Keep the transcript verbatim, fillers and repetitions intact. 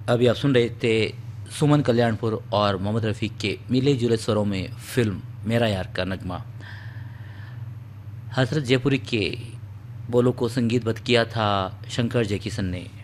अभी आप सुन रहे थे सुमन कल्याणपुर और मोहम्मद रफ़ी के मिले जुले स्वरों में फिल्म मेरा यार का नगमा। हसरत जयपुरी के बोलों को संगीतबद्ध किया था शंकर जयकिशन ने।